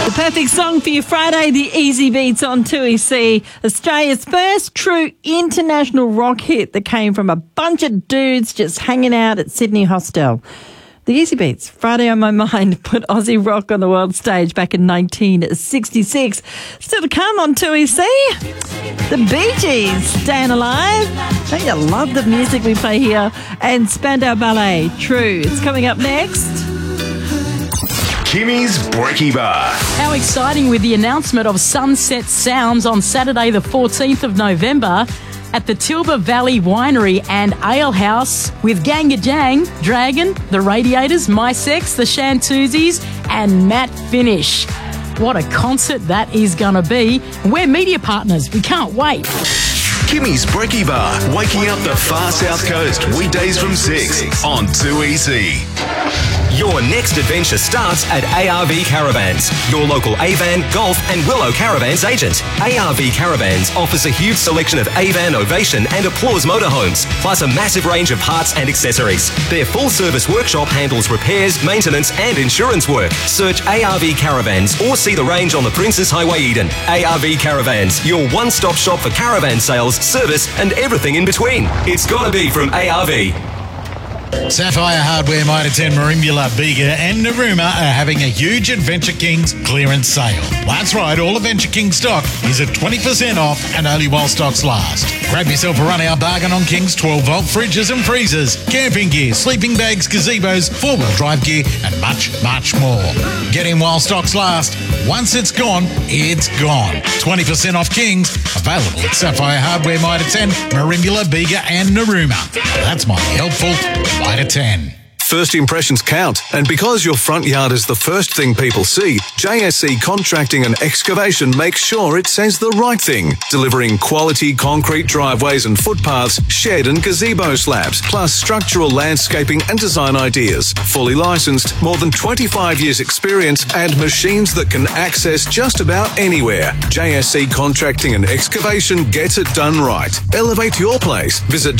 The perfect song for your Friday, the Easy Beats on 2EC. Australia's first true international rock hit that came from a bunch of dudes just hanging out at Sydney Hostel. The Easy Beats, Friday on My Mind, put Aussie rock on the world stage back in 1966. Still to come on 2EC, the Bee Gees, Staying Alive. Don't you love the music we play here? And Spandau Ballet, True. It's coming up next. Kimmy's Brekkie Bar. How exciting with the announcement of Sunset Sounds on Saturday the 14th of November at the Tilba Valley Winery and Ale House with Ganga Jang, Dragon, The Radiators, My Sex, The Shantuzis and Matt Finish. What a concert that is going to be. We're media partners. We can't wait. Kimmy's Brekkie Bar, waking up the far south coast, weekdays from 6 on 2EC. Your next adventure starts at ARV Caravans, your local Avan, Golf and Willow Caravans agent. ARV Caravans offers a huge selection of Avan, Ovation and Applause motorhomes, plus a massive range of parts and accessories. Their full-service workshop handles repairs, maintenance and insurance work. Search ARV Caravans or see the range on the Princess Highway Eden. ARV Caravans, your one-stop shop for caravan sales, service and everything in between. It's got to be from ARV. Sapphire Hardware, Mitre 10, Marimbula, Bega and Narooma are having a huge Adventure Kings clearance sale. That's right, all Adventure Kings stock is at 20% off and only while stocks last. Grab yourself a run-out bargain on Kings 12-volt fridges and freezers, camping gear, sleeping bags, gazebos, four-wheel drive gear and much, much more. Get in while stocks last. Once it's gone, it's gone. 20% off Kings, available at Sapphire Hardware, Mitre 10, Marimbula, Bega and Narooma. That's mighty helpful. Mitre 10. First impressions count, and because your front yard is the first thing people see, JSC Contracting and Excavation makes sure it says the right thing, delivering quality concrete driveways and footpaths, shed and gazebo slabs, plus structural landscaping and design ideas. Fully licensed, more than 25 years experience and machines that can access just about anywhere. JSC Contracting and Excavation gets it done right. Elevate your place. Visit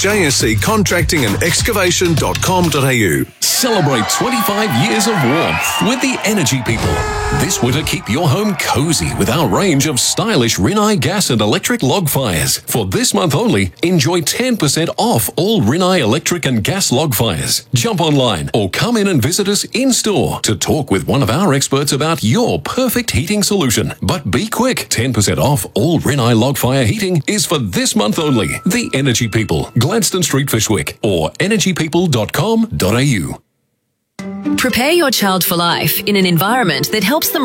jsccontractingandexcavation.com.au. Celebrate 25 years of warmth with the Energy People. This winter, keep your home cozy with our range of stylish Rinnai gas and electric log fires. For this month only, enjoy 10% off all Rinnai electric and gas log fires. Jump online or come in and visit us in-store to talk with one of our experts about your perfect heating solution. But be quick, 10% off all Rinnai log fire heating is for this month only. The Energy People, Gladstone Street, Fyshwick, or energypeople.com.au. Prepare your child for life in an environment that helps them